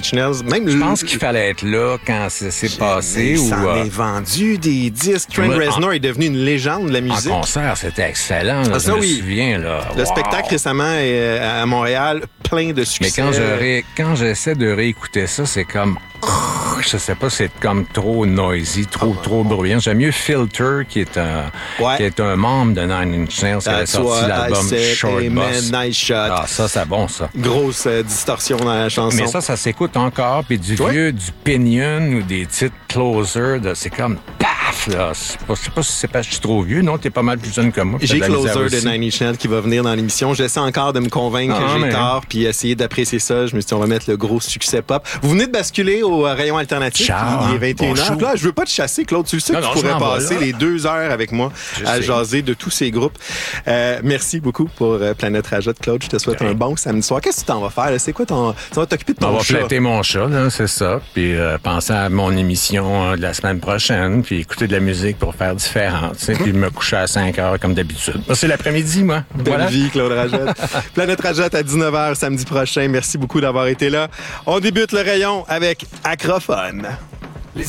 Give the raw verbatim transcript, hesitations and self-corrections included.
Inch Nails. Même Je pense qu'il fallait être là quand ça s'est passé. Il ou s'en euh, est vendu des disques. Trent Moi, Reznor en- est devenu une légende de la musique. En concert, c'était excellent. Là, Ah, je ça, me oui. souviens. Là. Le Wow. spectacle récemment est à Montréal, plein de succès. Mais quand je ré... quand j'essaie de réécouter ça, c'est comme... Je sais pas, c'est comme trop noisy, trop, Ah, trop bruyant. J'aime mieux Filter, qui est un, Ouais. qui est un membre de Nine Inch Nails, qui avait That's sorti what l'album I said, Short amen, Bus. nice shot. Ah, ça, c'est bon, ça. Grosse euh, distorsion dans la chanson. Mais ça, ça s'écoute encore, puis du Ouais. vieux, du Pinion ou des titres Closer, de- c'est comme paf, là. C'est pas- Je sais pas si c'est parce que je suis trop vieux. Non, t'es pas mal plus jeune que moi. puis J'ai t'as de la misère Closer de aussi. Nine Inch Nails qui va venir dans l'émission. J'essaie encore de me convaincre Ah, que j'ai mais- tort puis essayer d'apprécier ça. Je me suis dit, on va mettre le gros succès pop. Vous venez de basculer au euh, rayon alternatif. Ciao. Il est vingt et une Bon heures. show. Là, je veux pas te chasser, Claude. Tu le sais Non, que non, tu je pourrais m'en vais, passer là. les deux heures avec moi Je à sais. jaser de tous ces groupes. Euh, merci beaucoup pour euh, Planète Rajot, Claude. Je te souhaite Ouais. un bon samedi soir. Qu'est-ce que tu t'en vas faire? Là? C'est quoi ton... Tu vas t'occuper de ton On va chat? flatter mon chat, là, c'est ça. Puis euh, penser à mon émission euh, de la semaine prochaine, puis écouter de la musique pour faire différent, tu sais, puis me coucher à cinq heures comme d'habitude. Moi, c'est l'après-midi, moi. Belle Voilà. vie, Claude Rajot. Planète Rajot à dix-neuf heures samedi prochain. Merci beaucoup d'avoir été là. On débute le rayon avec Acrophone.